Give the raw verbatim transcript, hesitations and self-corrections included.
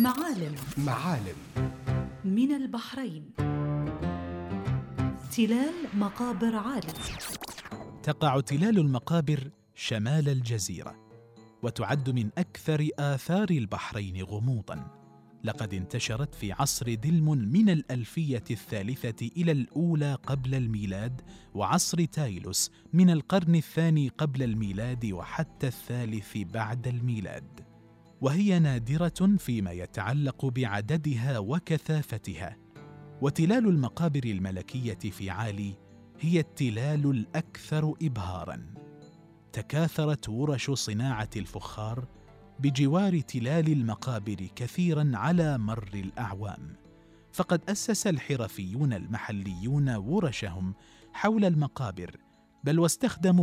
معالم معالم من البحرين. تلال مقابر عالم. تقع تلال المقابر شمال الجزيرة، وتعد من أكثر آثار البحرين غموضاً. لقد انتشرت في عصر دلم من الألفية الثالثة إلى الأولى قبل الميلاد، وعصر تايلوس من القرن الثاني قبل الميلاد وحتى الثالث بعد الميلاد، وهي نادرة فيما يتعلق بعددها وكثافتها. وتلال المقابر الملكية في عالي هي التلال الأكثر إبهاراً. تكاثرت ورش صناعة الفخار بجوار تلال المقابر كثيراً على مر الأعوام، فقد أسس الحرفيون المحليون ورشهم حول المقابر، بل واستخدموا